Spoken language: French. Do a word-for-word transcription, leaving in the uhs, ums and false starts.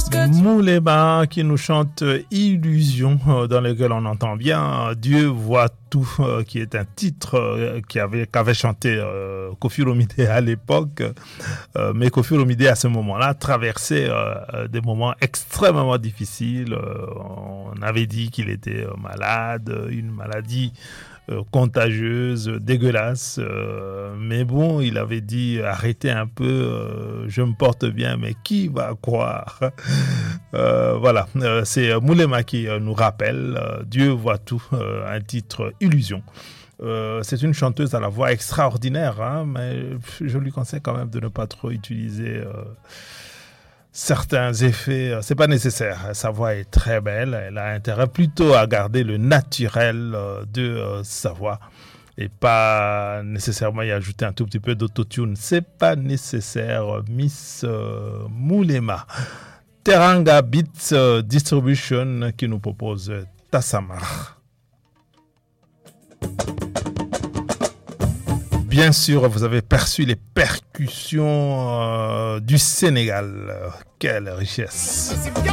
Moulema qui nous chante Illusion, dans lequel on entend bien Dieu voit tout, qui est un titre qui avait, qu'avait chanté euh, Koffi Olomide à l'époque. Euh, mais Koffi Olomide à ce moment-là traversait euh, des moments extrêmement difficiles. Euh, on avait dit qu'il était malade, une maladie Euh, contagieuse, dégueulasse, euh, mais bon, il avait dit arrêtez un peu, euh, je me porte bien, mais qui va croire? euh, Voilà, euh, c'est Moulema qui euh, nous rappelle euh, Dieu voit tout, euh, un titre Illusion. Euh, c'est une chanteuse à la voix extraordinaire, hein, mais je lui conseille quand même de ne pas trop utiliser euh, certains effets, c'est pas nécessaire. Sa voix est très belle. Elle a intérêt plutôt à garder le naturel de sa voix et pas nécessairement y ajouter un tout petit peu d'autotune. C'est pas nécessaire, Miss euh, Moulema. Teranga Beats euh, Distribution qui nous propose Tassamar. Bien sûr, vous avez perçu les percussions euh, du Sénégal. Quelle richesse!